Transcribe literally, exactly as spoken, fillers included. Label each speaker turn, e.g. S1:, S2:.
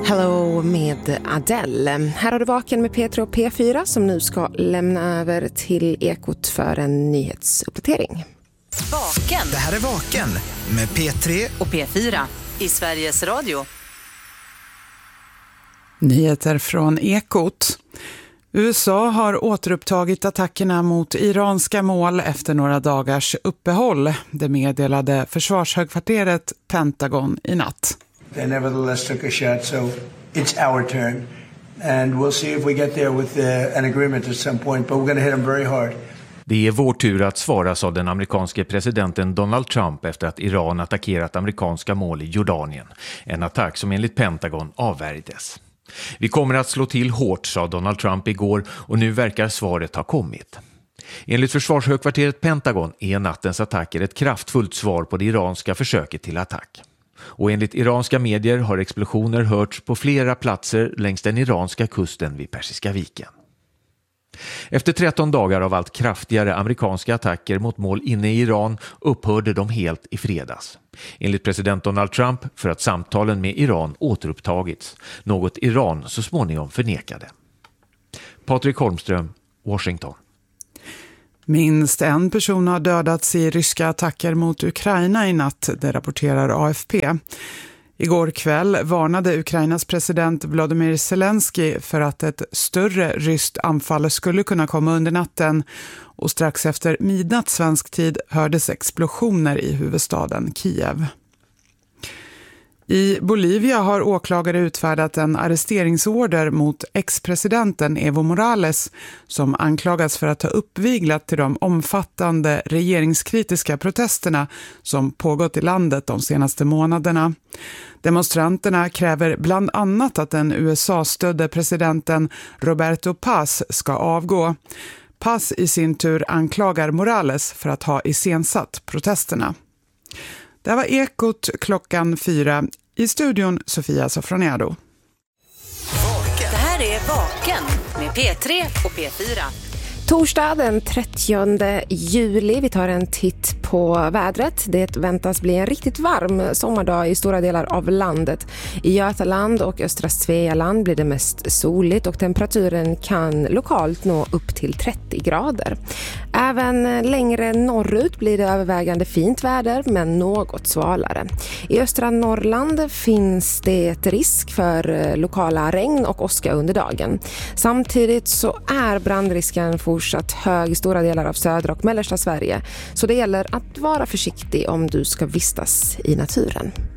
S1: Hello med Adele. Här har du Vaken med P tre och P fyra som nu ska lämna över till Ekot för en nyhetsuppdatering.
S2: Vaken.
S3: Det här är Vaken med P tre
S2: och P fyra i Sveriges Radio.
S4: Nyheter från Ekot. U S A har återupptagit attackerna mot iranska mål efter några dagars uppehåll. Det meddelade försvarshögkvarteret Pentagon i natt.
S5: They nevertheless took a shot, so it's our turn. And we'll see if we get there with uh, an agreement at some point, but we're going to hit them very hard.
S6: Det är vår tur att svara, sa den amerikanske presidenten Donald Trump efter att Iran attackerat amerikanska mål i Jordanien. En attack som enligt Pentagon avvärjdes. Vi kommer att slå till hårt, sa Donald Trump igår, och nu verkar svaret ha kommit. Enligt försvarshögkvarteret Pentagon är nattens attacker ett kraftfullt svar på det iranska försöket till attack. Och enligt iranska medier har explosioner hörts på flera platser längs den iranska kusten vid Persiska viken. Efter tretton dagar av allt kraftigare amerikanska attacker mot mål inne i Iran upphörde de helt i fredags. Enligt president Donald Trump för att samtalen med Iran återupptagits, något Iran så småningom förnekade. Patrik Holmström, Washington.
S4: Minst en person har dödats i ryska attacker mot Ukraina i natt, det rapporterar A F P. Igår kväll varnade Ukrainas president Volodymyr Zelensky för att ett större ryskt anfall skulle kunna komma under natten, och strax efter midnatt svensk tid hördes explosioner i huvudstaden Kiev. I Bolivia har åklagare utfärdat en arresteringsorder mot ex-presidenten Evo Morales som anklagas för att ha uppviglat till de omfattande regeringskritiska protesterna som pågått i landet de senaste månaderna. Demonstranterna kräver bland annat att den U S A-stödde presidenten Roberto Paz ska avgå. Paz i sin tur anklagar Morales för att ha iscensatt protesterna. Det var Ekot klockan fyra. I studion Sofia Sofroniado.
S2: Det här är Vaken med P tre och P fyra.
S1: Torsdag den trettionde juli. Vi tar en titt på vädret. Det väntas bli en riktigt varm sommardag i stora delar av landet. I Götaland och östra Svealand blir det mest soligt och temperaturen kan lokalt nå upp till trettio grader. Även längre norrut blir det övervägande fint väder men något svalare. I östra Norrland finns det risk för lokala regn och åska under dagen. Samtidigt så är brandrisken fortsatt hög i stora delar av södra och mellersta Sverige, så det gäller att vara försiktig om du ska vistas i naturen.